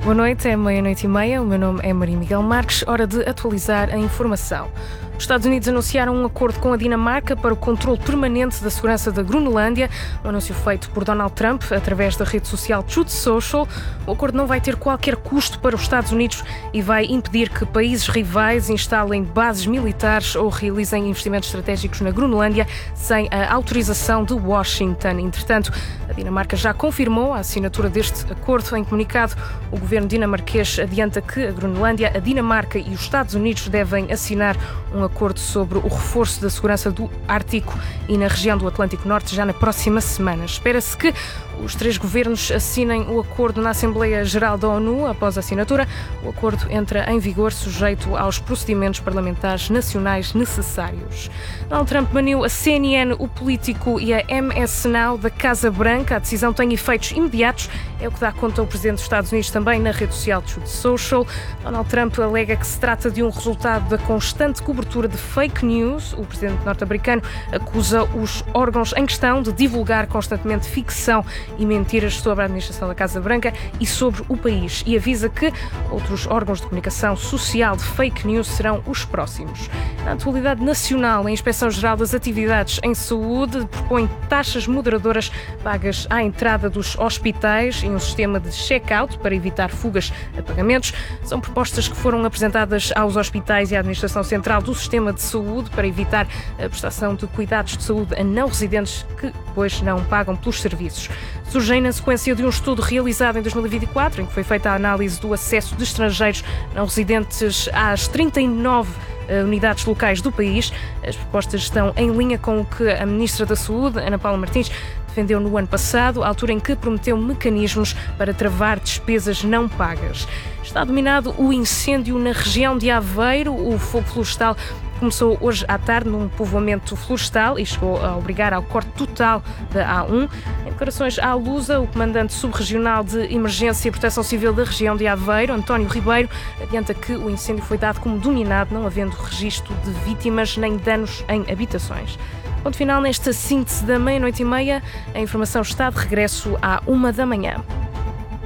Boa noite, é 00:30. O meu nome é Maria Miguel Marques. Hora de atualizar a informação. Os Estados Unidos anunciaram um acordo com a Dinamarca para o controle permanente da segurança da Groenlândia, um anúncio feito por Donald Trump através da rede social Truth Social. O acordo não vai ter qualquer custo para os Estados Unidos e vai impedir que países rivais instalem bases militares ou realizem investimentos estratégicos na Groenlândia sem a autorização de Washington. Entretanto, a Dinamarca já confirmou a assinatura deste acordo. Em comunicado, o governo dinamarquês adianta que a Groenlândia, a Dinamarca e os Estados Unidos devem assinar um acordo sobre o reforço da segurança do Ártico e na região do Atlântico Norte já na próxima semana. Espera-se que os três governos assinem o acordo na Assembleia Geral da ONU. Após a assinatura, o acordo entra em vigor sujeito aos procedimentos parlamentares nacionais necessários. Donald Trump baniu a CNN, o Político e a MS Now da Casa Branca. A decisão tem efeitos imediatos, é o que dá conta o presidente dos Estados Unidos também na rede social Truth Social. Donald Trump alega que se trata de um resultado da constante cobertura de fake news. O presidente norte-americano acusa os órgãos em questão de divulgar constantemente ficção e mentiras sobre a administração da Casa Branca e sobre o país, e avisa que outros órgãos de comunicação social de fake news serão os próximos. Na atualidade nacional, a Inspeção-Geral das Atividades em Saúde propõe taxas moderadoras pagas à entrada dos hospitais e um sistema de check-out para evitar fugas a pagamentos. São propostas que foram apresentadas aos hospitais e à Administração Central do Sistema de Saúde para evitar a prestação de cuidados de saúde a não residentes que depois não pagam pelos serviços. Surgem na sequência de um estudo realizado em 2024, em que foi feita a análise do acesso de estrangeiros não residentes às 39 unidades locais do país. As propostas estão em linha com o que a Ministra da Saúde, Ana Paula Martins, defendeu no ano passado, à altura em que prometeu mecanismos para travar despesas não pagas. Está dominado o incêndio na região de Aveiro. O fogo florestal começou hoje à tarde num povoamento florestal e chegou a obrigar ao corte total da A1. Em declarações à Lusa, o comandante subregional de Emergência e Proteção Civil da região de Aveiro, António Ribeiro, adianta que o incêndio foi dado como dominado, não havendo registro de vítimas nem danos em habitações. Ponto final nesta síntese da 00:30. A informação está de regresso à 1 da manhã.